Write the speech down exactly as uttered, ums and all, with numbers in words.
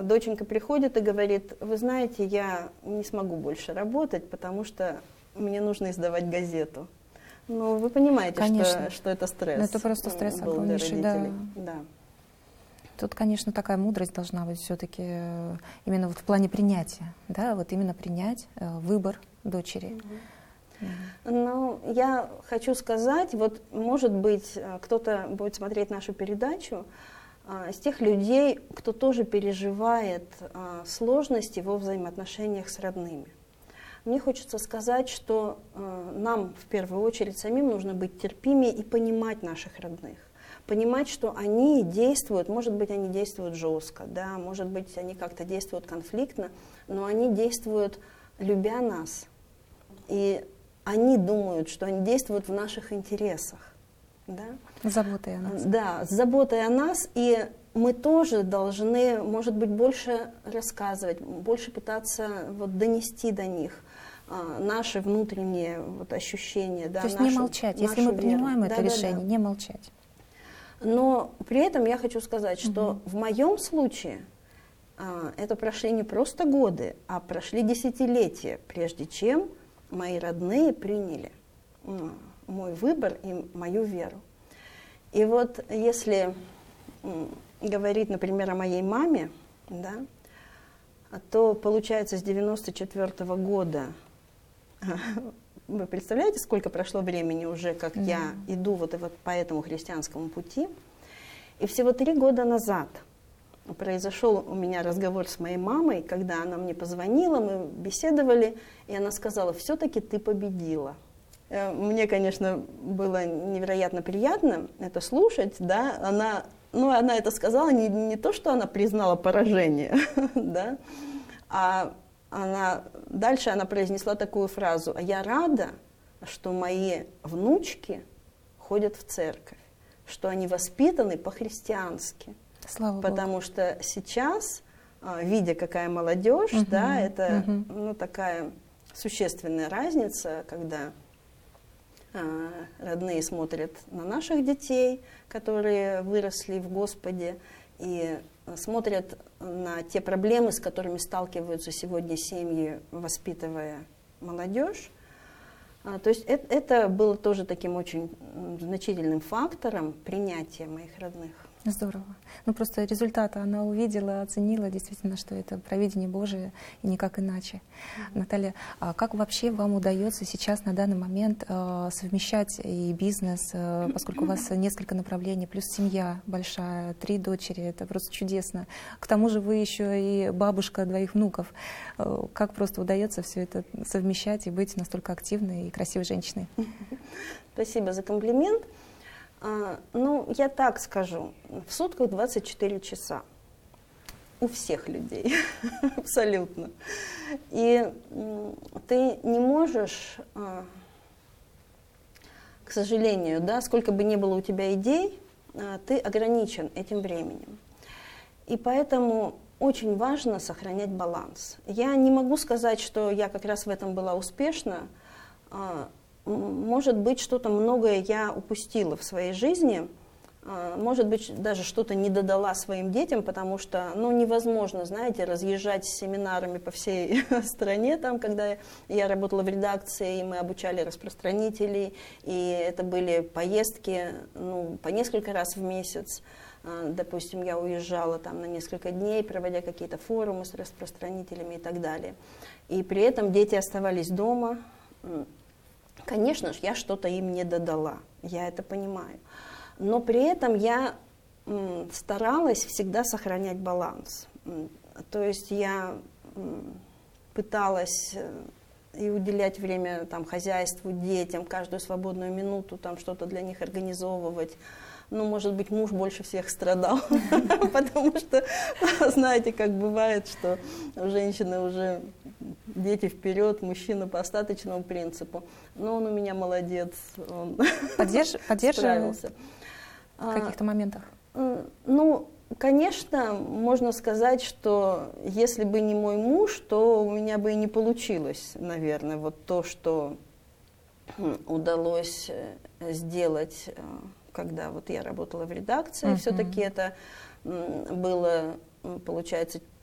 доченька приходит и говорит: вы знаете, я не смогу больше работать, потому что мне нужно издавать газету. Ну, вы понимаете, что, что это стресс. Но это просто стресс был для родителей. Да. Да. Тут, конечно, такая мудрость должна быть все-таки именно вот в плане принятия, да, вот именно принять выбор дочери. Угу. Ну, я хочу сказать, вот, может быть, кто-то будет смотреть нашу передачу а, из тех людей, кто тоже переживает а, сложности во взаимоотношениях с родными. Мне хочется сказать, что а, нам в первую очередь самим нужно быть терпимее и понимать наших родных. Понимать, что они действуют, может быть, они действуют жестко, да, может быть, они как-то действуют конфликтно, но они действуют, любя нас. И они думают, что они действуют в наших интересах. Да? С заботой о нас. Да, с заботой о нас. И мы тоже должны, может быть, больше рассказывать, больше пытаться вот, донести до них а, наши внутренние вот, ощущения. Да, То есть нашу, не молчать, если мы веру. принимаем это да, решение, да, да. не молчать. Но при этом я хочу сказать, что угу. в моем случае а, это прошли не просто годы, а прошли десятилетия, прежде чем мои родные приняли а, мой выбор и мою веру. И вот если м, говорить, например, о моей маме, да, то получается с девяносто четвёртого года, вы представляете, сколько прошло времени уже, как mm. я иду вот, вот по этому христианскому пути. И всего три года назад произошел у меня разговор с моей мамой, когда она мне позвонила, мы беседовали, и она сказала: все-таки ты победила. Мне, конечно, было невероятно приятно это слушать, да, она, ну, она это сказала не, не то, что она признала поражение, да, а она, дальше она произнесла такую фразу: а я рада, что мои внучки ходят в церковь, что они воспитаны по-христиански. Слава Потому Богу. Что сейчас, видя, какая молодежь, uh-huh, да, это uh-huh. ну, такая существенная разница, когда а, родные смотрят на наших детей, которые выросли в Господе, и смотрят на те проблемы, с которыми сталкиваются сегодня семьи, воспитывая молодежь. А, то есть это, это было тоже таким очень значительным фактором принятия моих родных. Здорово. Ну просто результаты она увидела, оценила действительно, что это провидение Божие и никак иначе. Mm-hmm. Наталья, а как вообще вам удается сейчас на данный момент э, совмещать и бизнес, э, поскольку у вас несколько направлений, плюс семья большая, три дочери, это просто чудесно. К тому же вы еще и бабушка двоих внуков. Э, как просто удается все это совмещать и быть настолько активной и красивой женщиной? Спасибо за комплимент. А, ну, я так скажу, в сутках двадцать четыре часа у всех людей, абсолютно. И ты не можешь, а, к сожалению, да, сколько бы ни было у тебя идей, а, ты ограничен этим временем. И поэтому очень важно сохранять баланс. Я не могу сказать, что я как раз в этом была успешна. А, Может быть, что-то многое я упустила в своей жизни, может быть, даже что-то не додала своим детям, потому что, ну, невозможно, знаете, разъезжать с семинарами по всей стране, там, когда я работала в редакции, и мы обучали распространителей, и это были поездки, ну, по несколько раз в месяц. Допустим, я уезжала там на несколько дней, проводя какие-то форумы с распространителями и так далее. И при этом дети оставались дома. Конечно же, я что-то им не додала, я это понимаю. Но при этом я м, старалась всегда сохранять баланс. То есть я м, пыталась и уделять время там, хозяйству, детям, каждую свободную минуту там, что-то для них организовывать. Ну, может быть, муж больше всех страдал, потому что, знаете, как бывает, что у женщины уже дети вперед, мужчина по остаточному принципу. Но он у меня молодец, он справился. В каких-то моментах? Ну, конечно, можно сказать, что если бы не мой муж, то у меня бы и не получилось, наверное, вот то, что удалось сделать, когда вот я работала в редакции. Uh-huh. Все-таки это было, получается,